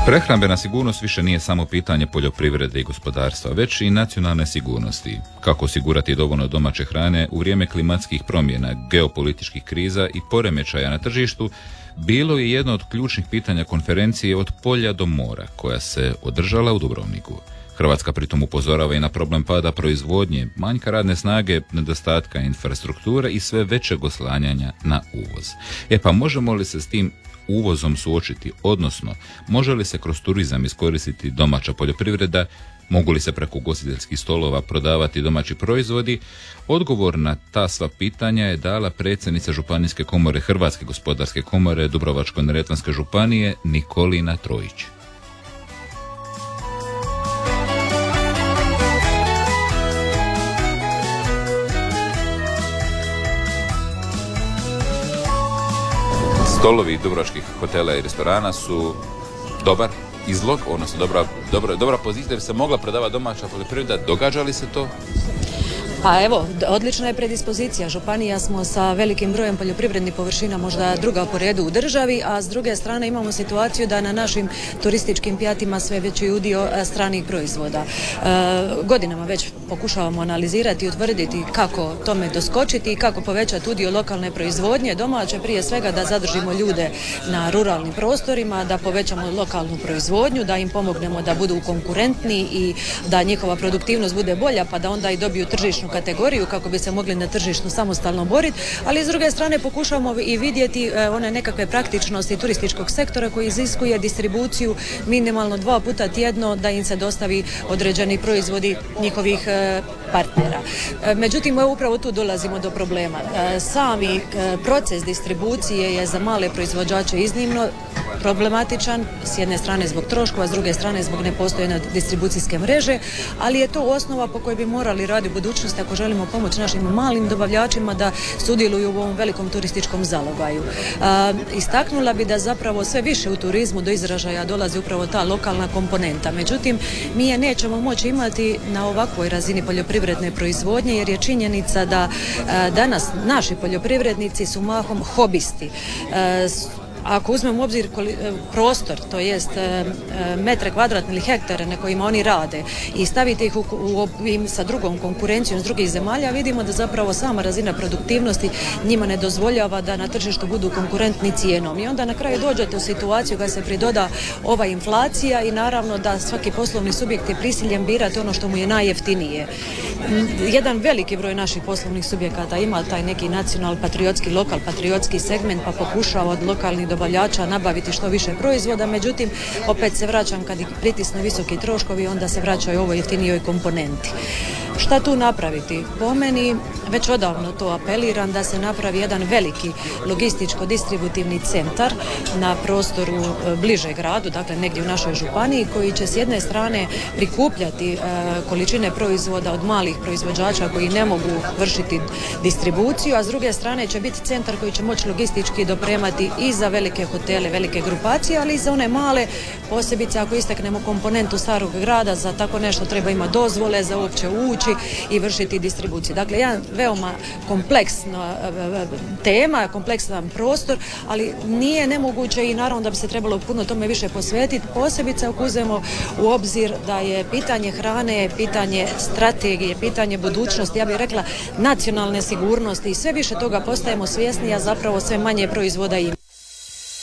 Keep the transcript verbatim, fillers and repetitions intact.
Prehrambena sigurnost više nije samo pitanje poljoprivrede i gospodarstva, već i nacionalne sigurnosti. Kako osigurati dovoljno domaće hrane u vrijeme klimatskih promjena, geopolitičkih kriza i poremećaja na tržištu, bilo je jedno od ključnih pitanja konferencije Od polja do mora, koja se održala u Dubrovniku. Hrvatska pritom upozorava i na problem pada proizvodnje, manjka radne snage, nedostatka infrastrukture i sve većeg oslanjanja na uvoz. E pa možemo li se s tim uvozom suočiti, odnosno može li se kroz turizam iskoristiti domaća poljoprivreda, mogu li se preko ugostiteljskih stolova prodavati domaći proizvodi? Odgovor na ta sva pitanja je dala predsjednica Županijske komore Hrvatske gospodarske komore Dubrovačko-neretvanske županije Nikolina Trojić. Stolovi dubrovačkih hotela i restorana su dobar izlog, odnosno dobra, dobra, dobra pozicija da bi se mogla prodavati domaća poljoprivreda. Događa li se to? Pa evo, odlična je predispozicija. Županija smo sa velikim brojem poljoprivrednih površina, možda druga po redu u državi, a s druge strane imamo situaciju da na našim turističkim pijatima sve veći udio stranih proizvoda. E, godinama već pokušavamo analizirati i utvrditi kako tome doskočiti i kako povećati udio lokalne proizvodnje, domaće prije svega da zadržimo ljude na ruralnim prostorima, da povećamo lokalnu proizvodnju, da im pomognemo da budu konkurentni i da njihova produktivnost bude bolja, pa da onda i dobiju tržišnu kategoriju kako bi se mogli na tržištu samostalno boriti, ali s druge strane pokušavamo i vidjeti e, one nekakve praktičnosti turističkog sektora koji iziskuje distribuciju minimalno dva puta tjedno da im se dostavi određeni proizvodi njihovih e, partnera. E, međutim, upravo tu dolazimo do problema. E, sami e, proces distribucije je za male proizvođače iznimno problematičan, s jedne strane zbog troškova, s druge strane zbog nepostojene distribucijske mreže, ali je to osnova po kojoj bi morali raditi u budućnosti ako želimo pomoći našim malim dobavljačima da sudjeluju u ovom velikom turističkom zalogaju. E, istaknula bi da zapravo sve više u turizmu do izražaja dolazi upravo ta lokalna komponenta. Međutim, mi je nećemo moći imati na ovakvoj razini poljoprivredne proizvodnje jer je činjenica da e, danas naši poljoprivrednici su mahom hobisti. E, Ako uzmemo u obzir prostor, to jest metre kvadratne ili hektare na kojima oni rade i stavite ih u, u, u, sa drugom konkurencijom s drugih zemalja, vidimo da zapravo sama razina produktivnosti njima ne dozvoljava da na tržištu budu konkurentni cijenom. I onda na kraju dođete u situaciju kada se pridoda ova inflacija i naravno da svaki poslovni subjekt je prisiljen birati ono što mu je najjeftinije. Jedan veliki broj naših poslovnih subjekata ima taj neki nacional patriotski, lokal patriotski segment pa pokušava od lokalnih dobavljača nabaviti što više proizvoda, međutim opet se vraćam kad ih pritisne visoki troškovi, onda se vraćaju ovoj jeftinijoj komponenti. Šta tu napraviti? Po meni već odavno to apeliram da se napravi jedan veliki logističko-distributivni centar na prostoru e, bliže gradu, dakle negdje u našoj županiji, koji će s jedne strane prikupljati e, količine proizvoda od malih proizvođača koji ne mogu vršiti distribuciju, a s druge strane će biti centar koji će moći logistički dopremati i za velike hotele, velike grupacije, ali i za one male, posebice ako istaknemo komponentu starog grada, za tako nešto treba imati dozvole za uopće ući i vršiti distribuciju. Dakle, jedan veoma kompleksna tema, kompleksan prostor, ali nije nemoguće i naravno da bi se trebalo puno tome više posvetiti, posebice ako uzmemo u obzir da je pitanje hrane, pitanje strategije, pitanje budućnosti, ja bih rekla nacionalne sigurnosti i sve više toga postajemo svjesni, a zapravo sve manje proizvoda ima.